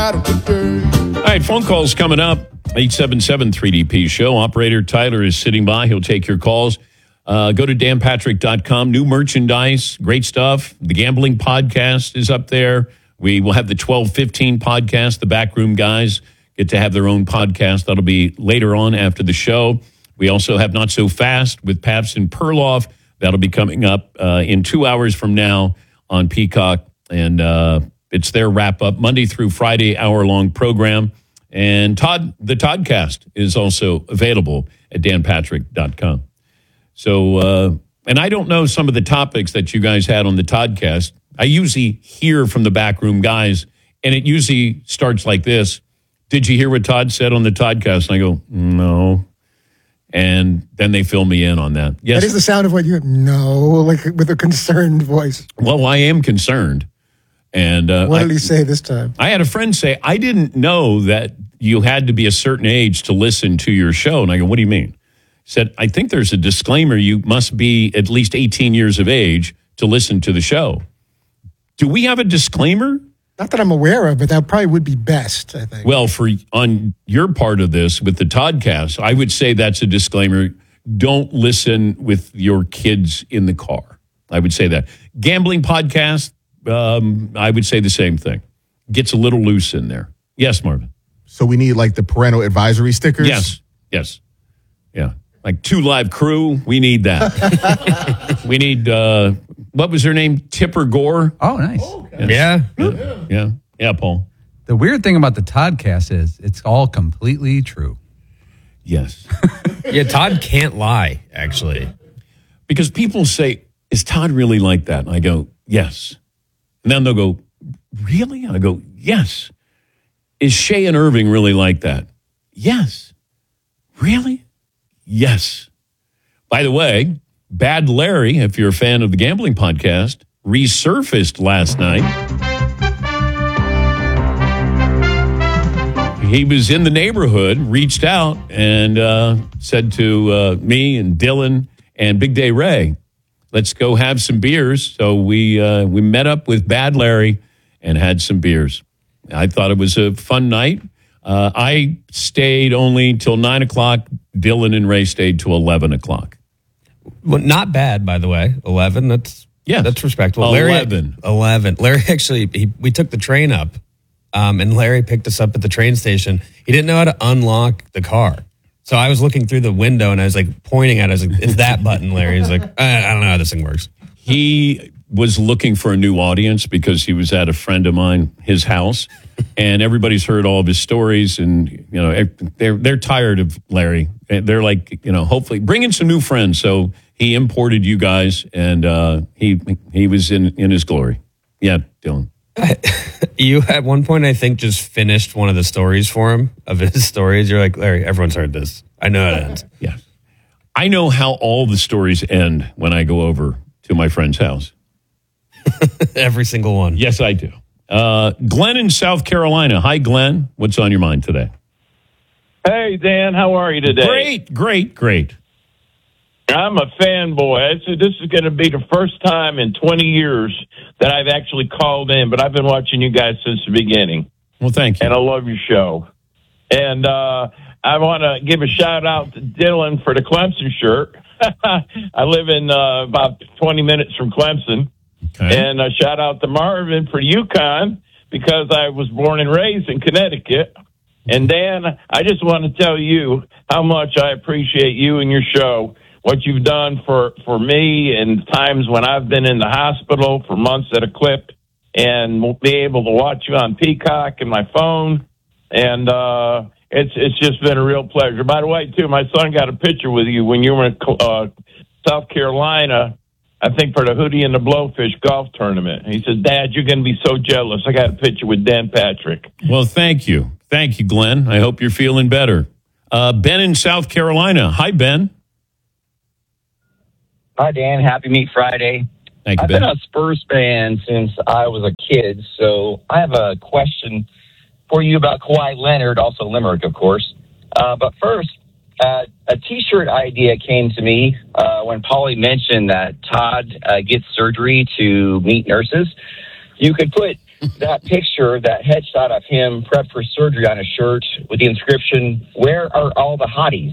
All right, phone calls coming up. 877-3DP show. Operator Tyler is sitting by. He'll take your calls. Go to danpatrick.com. New merchandise, great stuff. The Gambling Podcast is up there. We will have the 12:15 podcast. The Backroom guys get to have their own podcast. That'll be later on after the show. We also have Not So Fast with Pabst and Perloff. That'll be coming up in 2 hours from now on Peacock. And it's their wrap-up, Monday through Friday, hour-long program. And the Toddcast is also available at danpatrick.com. So, and I don't know some of the topics that you guys had on the Toddcast. I usually hear from the Backroom guys, and it usually starts like this. Did you hear what Todd said on the Toddcast? And I go, no. And then they fill me in on that. Yes. That is the sound of what you like with a concerned voice. Well, I am concerned. And what did he say this time? I had a friend say, I didn't know that you had to be a certain age to listen to your show. And I go, what do you mean? He said, I think there's a disclaimer. You must be at least 18 years of age to listen to the show. Do we have a disclaimer? Not that I'm aware of, but that probably would be best, I think. Well, on your part of this with the Toddcast, I would say that's a disclaimer. Don't listen with your kids in the car. I would say that. Gambling Podcast, I would say the same thing. Gets a little loose in there. Yes, Marvin. So we need like the parental advisory stickers? Yes. Yeah. Like 2 Live Crew, we need that. We need, what was her name? Tipper Gore? Oh, nice. Oh, okay. Yeah, Paul. The weird thing about the Toddcast is it's all completely true. Yes. Yeah, Todd can't lie, actually. Because people say, is Todd really like that? And I go, yes. And then they'll go, really? And I go, yes. Is Shay and Irving really like that? Yes. Really? Yes. By the way, Bad Larry, if you're a fan of the Gambling Podcast, resurfaced last night. He was in the neighborhood, reached out, and said to me and Dylan and Big Day Ray, let's go have some beers. So we met up with Bad Larry and had some beers. I thought it was a fun night. I stayed only till 9 o'clock. Dylan and Ray stayed till 11 o'clock. Well, not bad, by the way. 11, that's respectable. 11. Larry actually, we took the train up, and Larry picked us up at the train station. He didn't know how to unlock the car. So I was looking through the window, and I was like pointing at it. I was like, it's that button, Larry. He's like, I don't know how this thing works. He was looking for a new audience because he was at a friend of mine, his house, and everybody's heard all of his stories, and they're tired of Larry. They're like, hopefully bring in some new friends. So he imported you guys, and he was in his glory. Yeah, Dylan. You at one point, I think, just finished one of the stories for him of his stories. You're like, Larry, everyone's heard this. I know how it ends. Yeah, I know how all the stories end when I go over to my friend's house. Every single one. Yes, I do. Glenn in South Carolina. Hi, Glenn. What's on your mind today? Hey, Dan. How are you today? Great. I'm a fanboy. This is going to be the first time in 20 years that I've actually called in, but I've been watching you guys since the beginning. Well, thank you. And I love your show. And I want to give a shout-out to Dylan for the Clemson shirt. I live in about 20 minutes from Clemson. Okay. And a shout-out to Marvin for UConn because I was born and raised in Connecticut. And, Dan, I just want to tell you how much I appreciate you and your show, what you've done for me in times when I've been in the hospital for months at a clip, and be able to watch you on Peacock and my phone. And it's just been a real pleasure. By the way, too, my son got a picture with you when you were in South Carolina, I think for the Hootie and the Blowfish golf tournament. And he says, Dad, you're going to be so jealous. I got a picture with Dan Patrick. Well, thank you. Thank you, Glenn. I hope you're feeling better. Ben in South Carolina. Hi, Ben. Hi, Dan. Happy Meat Friday. Thank you, I've Ben. been a Spurs fan since I was a kid, so I have a question for you about Kawhi Leonard, also Limerick, of course. But first, a T-shirt idea came to me when Paulie mentioned that Todd gets surgery to meet nurses. You could put that picture, that headshot of him prepped for surgery on a shirt with the inscription, "Where are all the hotties?"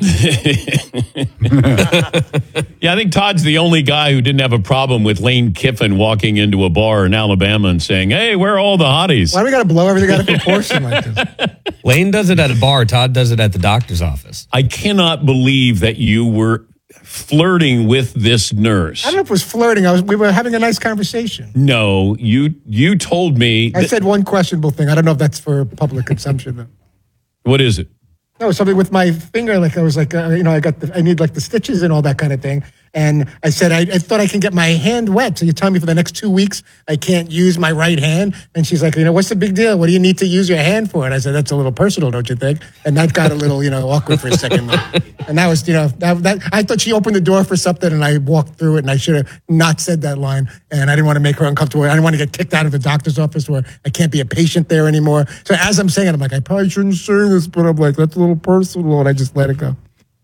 Yeah, I think Todd's the only guy who didn't have a problem with Lane Kiffin walking into a bar in Alabama and saying, "Hey, where are all the hotties?" Why do we got to blow everything out of proportion like this? Lane does it at a bar. Todd does it at the doctor's office. I cannot believe that you were flirting with this nurse. I don't know if it was flirting. We were having a nice conversation. No, you told me. I said one questionable thing. I don't know if that's for public consumption, though. What is it? No, something with my finger, like I was like, I need like the stitches and all that kind of thing. And I said, I thought I can get my hand wet. So you're telling me for the next 2 weeks, I can't use my right hand? And she's like, what's the big deal? What do you need to use your hand for? And I said, that's a little personal, don't you think? And that got a little, awkward for a second. And that was, I thought she opened the door for something and I walked through it and I should have not said that line. And I didn't want to make her uncomfortable. I didn't want to get kicked out of the doctor's office where I can't be a patient there anymore. So as I'm saying it, I'm like, I probably shouldn't say this, but I'm like, that's a little personal. And I just let it go.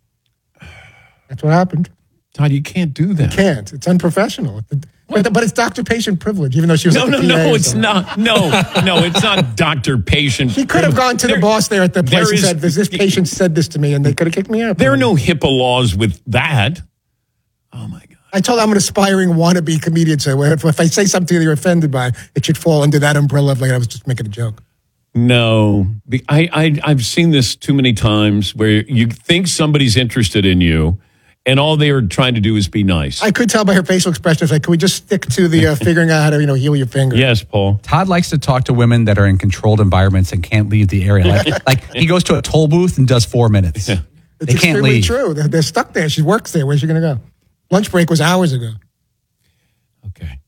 That's what happened. Todd, you can't do that. Can't. It's unprofessional. But it's doctor-patient privilege, even though she was No, like it's not. No, it's not doctor-patient. He could have gone to the boss there at the place and said, this patient said this to me, and they could have kicked me out. There are no HIPAA laws with that. Oh, my God. I told I'm an aspiring wannabe comedian, so if I say something that you're offended by, it should fall under that umbrella of like I was just making a joke. No. I've seen this too many times where you think somebody's interested in you, and all they are trying to do is be nice. I could tell by her facial expressions, like, can we just stick to the figuring out how to, heal your finger? Yes, Paul. Todd likes to talk to women that are in controlled environments and can't leave the area. Like he goes to a toll booth and does 4 minutes. Yeah. It's they can't leave. true. They're stuck there. She works there. Where's she going to go? Lunch break was hours ago. Okay.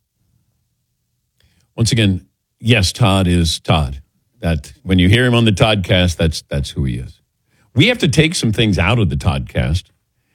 Once again, yes, Todd is Todd. That when you hear him on the Toddcast, that's who he is. We have to take some things out of the Toddcast.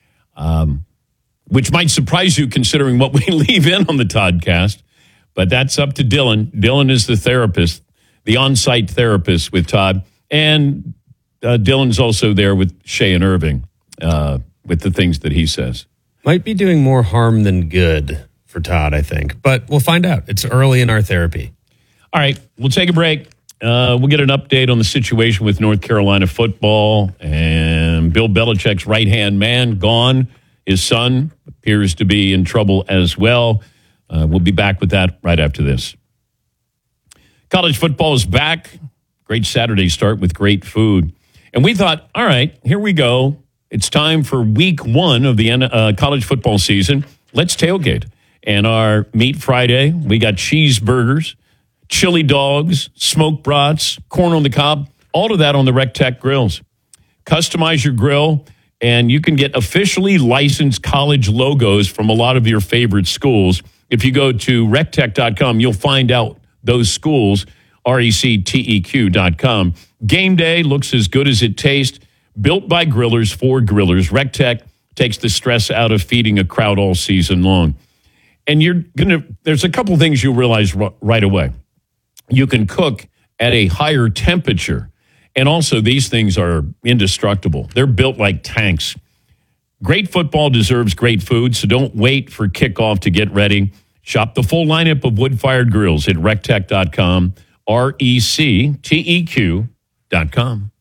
Which might surprise you considering what we leave in on the Toddcast, but that's up to Dylan. Dylan is the therapist, the on-site therapist with Todd, and Dylan's also there with Shay and Irving with the things that he says. Might be doing more harm than good for Todd, I think, but we'll find out. It's early in our therapy. All right, we'll take a break. We'll get an update on the situation with North Carolina football and Bill Belichick's right-hand man gone. His son appears to be in trouble as well. We'll be back with that right after this. College football is back. Great Saturday start with great food. And we thought, all right, here we go. It's time for week 1 of the college football season. Let's tailgate. And our Meat Friday, we got cheeseburgers, chili dogs, smoked brats, corn on the cob, all of that on the RecTech grills. Customize your grill, and you can get officially licensed college logos from a lot of your favorite schools. If you go to rectech.com, you'll find out those schools, recteq.com. Game day looks as good as it tastes. Built by grillers for grillers. RecTech takes the stress out of feeding a crowd all season long. And there's a couple things you'll realize right away. You can cook at a higher temperature. And also, these things are indestructible. They're built like tanks. Great football deserves great food, so don't wait for kickoff to get ready. Shop the full lineup of wood-fired grills at rectech.com, recteq.com.